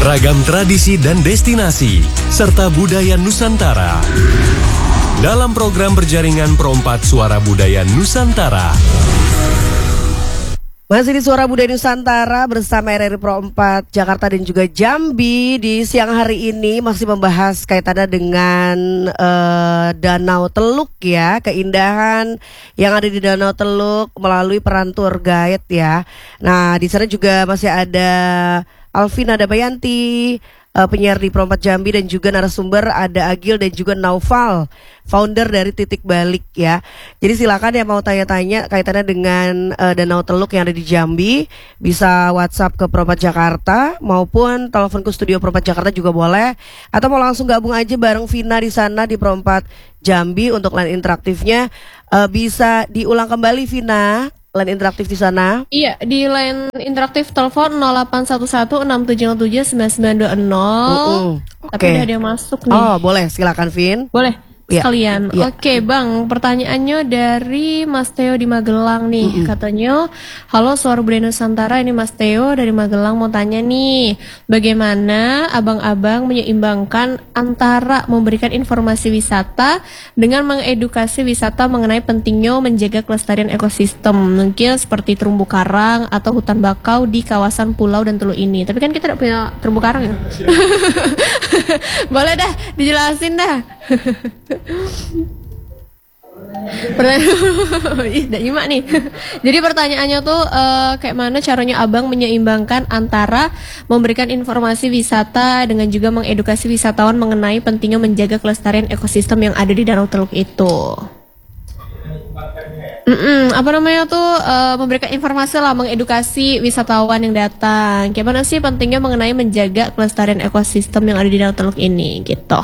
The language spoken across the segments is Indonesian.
Ragam tradisi dan destinasi, serta budaya Nusantara. Dalam program berjaringan Pro4 Suara Budaya Nusantara. Masih di Suara Budaya Nusantara bersama RRI Pro4 Jakarta dan juga Jambi. Di siang hari ini masih membahas kaitannya dengan Danau Teluk ya, keindahan yang ada di Danau Teluk melalui peran tour guide ya. Nah, di sana juga masih ada Alvina Dabayanti, penyiar di Pro4 Jambi, dan juga narasumber ada Agil dan juga Naufal, founder dari Titik Balik ya. Jadi silakan yang mau tanya-tanya kaitannya dengan Danau Teluk yang ada di Jambi, bisa WhatsApp ke Pro4 Jakarta maupun telepon ke studio Pro4 Jakarta juga boleh, atau mau langsung gabung aja bareng Vina di sana di Pro4 Jambi. Untuk line interaktifnya bisa diulang kembali, Vina. Line interaktif di sana. Iya, di line interaktif telepon 0811-6707-9920. Tapi udah ada yang masuk nih. Oh, boleh, silakan Vin. Boleh. Ya. Sekalian. Ya. Oke, Bang, pertanyaannya dari Mas Theo di Magelang nih. Katanya, halo Suara Budaya Nusantara, ini Mas Theo dari Magelang mau tanya nih, bagaimana abang-abang menyeimbangkan antara memberikan informasi wisata dengan mengedukasi wisata mengenai pentingnya menjaga kelestarian ekosistem, mungkin seperti terumbu karang atau hutan bakau di kawasan pulau dan teluk ini. Tapi kan kita tidak punya terumbu karang ya. Boleh dah, dijelasin dah. Nyimak nih. Jadi pertanyaannya tuh kayak mana caranya abang menyeimbangkan antara memberikan informasi wisata dengan juga mengedukasi wisatawan mengenai pentingnya menjaga kelestarian ekosistem yang ada di Danau Teluk itu. Apa namanya tuh memberikan informasi lah, mengedukasi wisatawan yang datang. Gimana sih pentingnya mengenai menjaga kelestarian ekosistem yang ada di Danau Teluk ini gitu.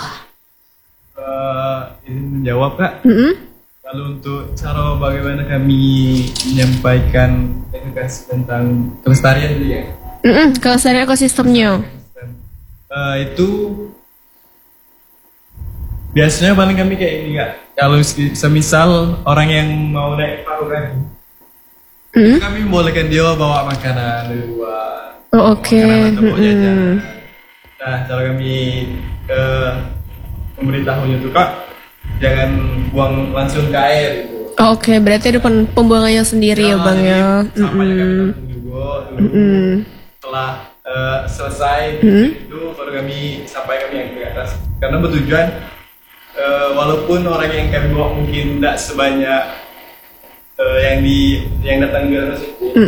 Ini menjawab Kak. Lalu untuk cara bagaimana kami menyampaikan edukasi tentang kelestarian itu ya. Kelestarian ekosistemnya. Itu biasanya paling kami kayak ini Kak. Kalau semisal orang yang mau naik perahu kan, itu kami membolehkan dia bawa makanan dari luar. Oh, oke. Nah, cara kami memberitahunya tuh Kak, jangan buang langsung ke air gitu. Oke, berarti ada pembuangannya sendiri ya Bang ya. Sampahnya kami tampung juga dulu. Setelah selesai itu baru kami sampaikan yang ke atas. Karena bertujuan walaupun orang yang kami bawa mungkin tidak sebanyak yang datang ke atas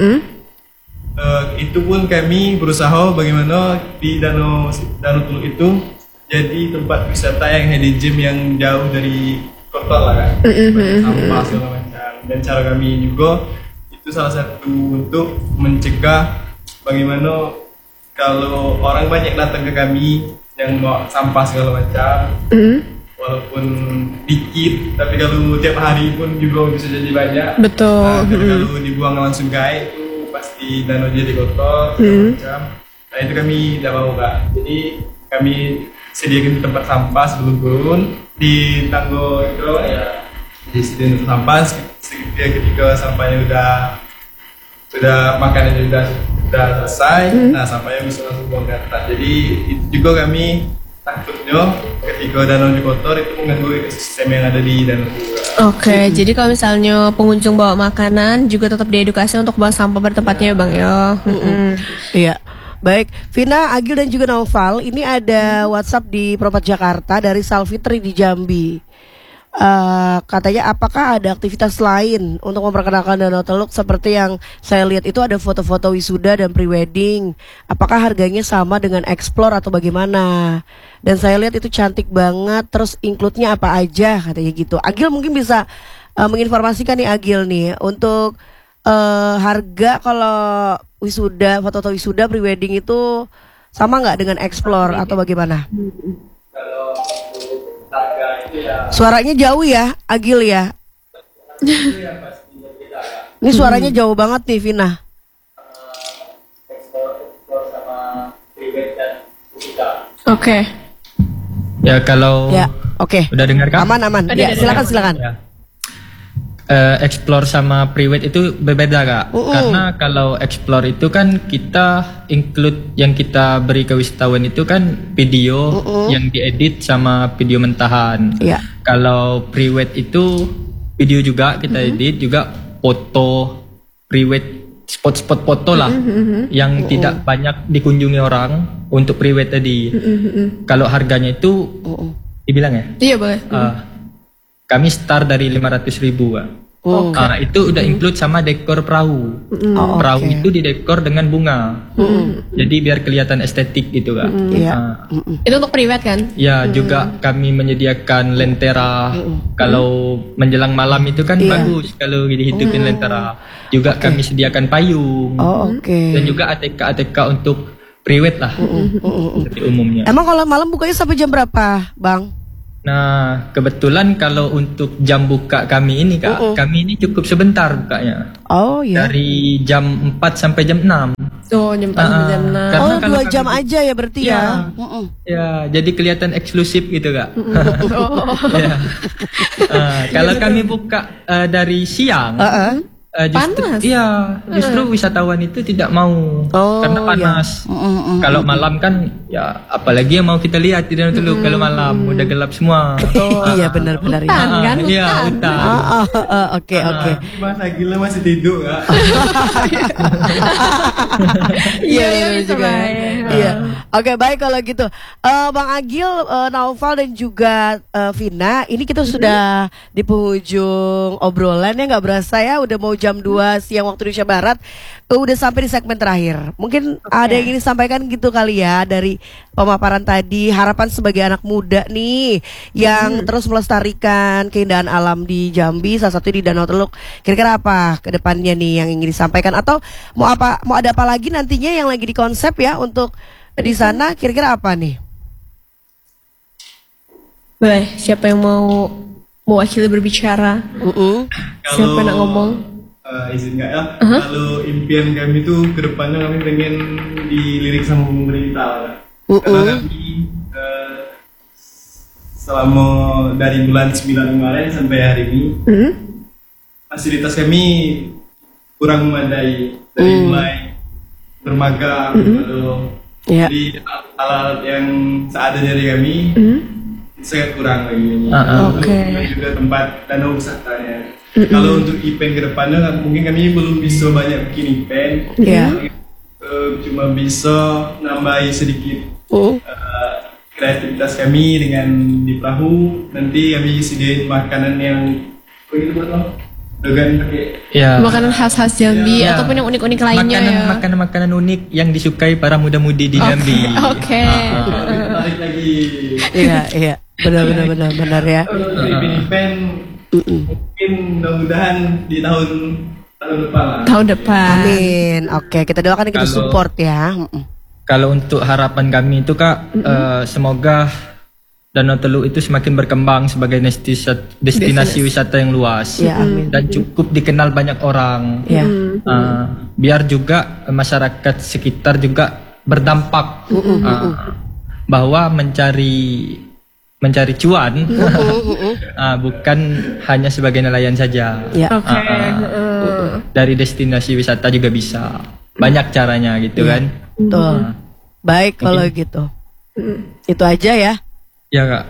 itu pun kami berusaha bagaimana di Danau Teluk itu jadi tempat wisata yang hidden gem yang jauh dari kota lah kan, sampah segala macam. Dan cara kami juga itu salah satu untuk mencegah bagaimana kalau orang banyak datang ke kami yang bawa sampah segala macam, walaupun dikit, tapi kalau tiap hari pun juga bisa jadi banyak. Betul. Nah, kalau dibuang langsung ke air itu pasti danau jadi kotor segala macam. Nah itu kami tidak mau Kak. Jadi kami sediakan tempat sampah sebelum turun di tanggo itu ya, di sediakan sampah ketika sampahnya sudah makanannya sudah selesai, nah sampahnya bisa langsung buang ke atas. Jadi itu juga kami takutnya ketika danau kotor itu mengganggu ekosistem yang ada di danau juga. Oke, jadi kalau misalnya pengunjung bawa makanan juga tetap diedukasi untuk buang sampah pada tempatnya ya Bang ya. Iya. Baik, Vina, Agil dan juga Naufal, ini ada WhatsApp di Pro4 Jakarta dari Salfitri di Jambi. Katanya apakah ada aktivitas lain untuk memperkenalkan Danau Teluk seperti yang saya lihat itu ada foto-foto wisuda dan prewedding. Apakah harganya sama dengan explore atau bagaimana? Dan saya lihat itu cantik banget, terus include-nya apa aja katanya gitu. Agil mungkin bisa menginformasikan nih Agil nih untuk harga kalau wisuda, foto wisuda, prewedding itu sama nggak dengan explore atau bagaimana? Kalau harga itu ya. Suaranya jauh ya, Agil ya. Ini suaranya jauh banget nih, Vina. Explore sama prewed dan wisuda. Oke. Ya kalau ya, oke. Udah dengar kan? Aman. Ya, silakan. Ya. explore sama private itu berbeda Kak. Karena kalau explore itu kan kita include yang kita beri ke wisatawan itu kan video yang diedit sama video mentahan. Iya. Kalau private itu video juga kita edit, juga foto private, spot-spot foto lah yang tidak banyak dikunjungi orang untuk private tadi. Kalau harganya itu dibilang ya? Iya boleh. Kami start dari 500.000 Kak. Itu udah include sama dekor perahu. Perahu itu didekor dengan bunga. Jadi biar kelihatan estetik gitu Kak. Itu untuk private kan? Ya, juga kami menyediakan lentera. Kalau menjelang malam itu kan bagus kalau dihidupin lentera. Juga kami sediakan payung. Dan juga ATK untuk private lah. Seperti umumnya. Emang kalau malam bukanya sampai jam berapa, Bang? Nah, kebetulan kalau untuk jam buka kami ini Kak, kami ini cukup sebentar bukanya. Oh iya. Dari jam 4 sampai jam 6. Oh, jam 4 sampai jam 6. Karena Oh, kalau 2 jam aja ya berarti ya. Ya, jadi kelihatan eksklusif gitu Kak. Ya. Kalau kami buka dari siang, justru, panas. Iya, justru wisatawan itu tidak mau karena panas. Kalau malam kan, ya apalagi yang mau kita lihat di Danau Teluk kalau malam udah gelap semua. Iya benar-benar ya. Hutan kan? Iya, hutan. Oke. Masa gila masih tidur Kak. Iya Iya, benar bisa juga. baik. Iya. Oke, baik kalau gitu. Bang Agil, Naufal dan juga Vina, ini kita sudah di penghujung obrolan ya, nggak berasa ya udah mau jam 2 siang waktu Indonesia Barat. Udah sampai di segmen terakhir. Mungkin ada yang ingin disampaikan gitu kali ya dari pemaparan tadi, harapan sebagai anak muda nih yang terus melestarikan keindahan alam di Jambi, salah satu di Danau Teluk. Kira-kira apa ke depannya nih yang ingin disampaikan, atau mau ada apa lagi nantinya yang lagi di konsep ya untuk di sana, kira-kira apa nih? Boleh, siapa yang mau mewakili berbicara? Siapa yang nak ngomong? Izin nggak ya? Kalau impian kami itu ke depannya kami pengen dilirik sama pemerintah. Karena kami selama dari bulan 9 kemarin sampai hari ini fasilitas kami kurang memadai, dari mulai dermaga, jadi alat-alat yang seadanya dari kami sangat kurang lagi. Dan juga tempat danau wisatanya. Kalau untuk event kedepannya mungkin kami belum bisa banyak bikin event. Cuma bisa nambahi sedikit kreativitas kami dengan di perahu. Nanti kami sediain makanan yang dengan pakai Makanan khas-khas Jambi ataupun yang unik-unik lainnya makanan unik yang disukai para muda-mudi di Jambi. Tarik lagi. Iya, benar ya. Event mungkin mudah-mudahan di tahun depan lah. Tahun depan. Amin. Oke, kita doakan dan kita support ya. Kalau untuk harapan kami itu Kak, semoga Danau Teluk itu semakin berkembang sebagai destinasi wisata yang luas dan cukup dikenal banyak orang. Biar juga masyarakat sekitar juga berdampak bahwa mencari cuan bukan hanya sebagai nelayan saja. Dari destinasi wisata juga bisa. Banyak caranya gitu kan. Betul. Baik kalau gitu. Itu aja ya. Ya Kak.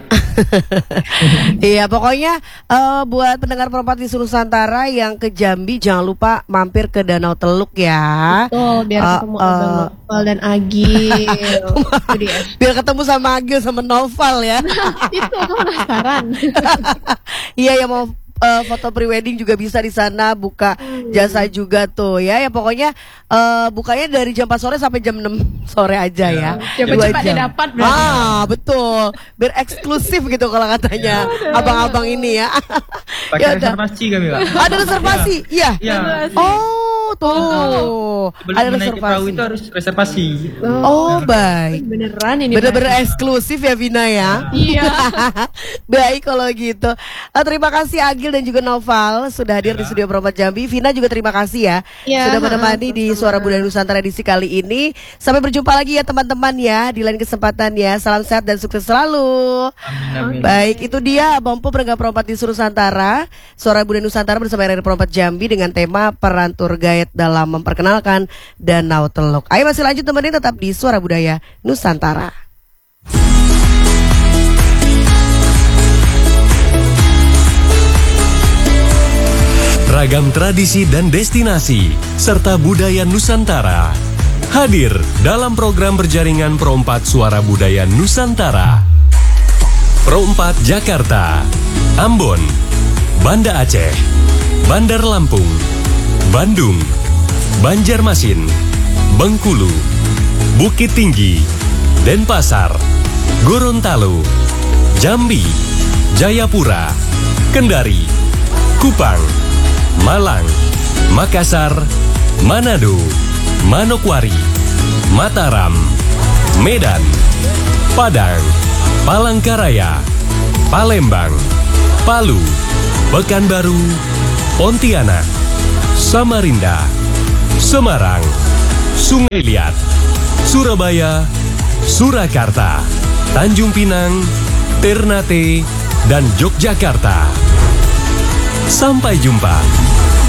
Iya, pokoknya buat pendengar perempat di seluruh Nusantara yang ke Jambi jangan lupa mampir ke Danau Teluk ya. Betul, biar ketemu Abang Noval dan Agil. Biar ketemu sama Agil sama Noval ya. Itu aku penasaran. Iya, yang mau foto prewedding juga bisa di sana, buka jasa juga tuh ya. Ya pokoknya bukanya dari jam 4 sore sampai jam 6 sore aja ya. Cepat-cepatnya dapat berarti. Betul. Biar eksklusif gitu kalau katanya abang-abang ini ya. Pakai reservasi kami Kak. Ada reservasi? Iya. Iya. Oh, tuh. Sebelum Ada menaiki perahu reservasi. itu harus reservasi. Oh, baik. Beneran ini. Bener-bener eksklusif ya Vina ya. Iya. Baik kalau gitu. Terima kasih Agil dan juga Noval sudah hadir di studio Perompat Jambi. Vina juga terima kasih ya, Ya, sudah menemani di Suara Budaya Nusantara edisi kali ini. Sampai berjumpa lagi ya teman-teman ya di lain kesempatan ya. Salam sehat dan sukses selalu. Amin. Baik, itu dia Bompo Penegak Perompat di Nusantara, Suara Budaya Nusantara bersama RRI Perompat Jambi dengan tema peran tour guide dalam memperkenalkan Danau Teluk. Ayo masih lanjut teman-teman, tetap di Suara Budaya Nusantara. Ragam tradisi dan destinasi serta budaya Nusantara hadir dalam program berjaringan Perompat Suara Budaya Nusantara. Perompat Jakarta, Ambon, Banda Aceh, Bandar Lampung, Bandung, Banjarmasin, Bengkulu, Bukit Tinggi, Denpasar, Gorontalo, Jambi, Jayapura, Kendari, Kupang, Malang, Makassar, Manado, Manokwari, Mataram, Medan, Padang, Palangkaraya, Palembang, Palu, Pekanbaru, Pontianak, Samarinda, Semarang, Sungai Liat, Surabaya, Surakarta, Tanjung Pinang, Ternate, dan Yogyakarta. Sampai jumpa.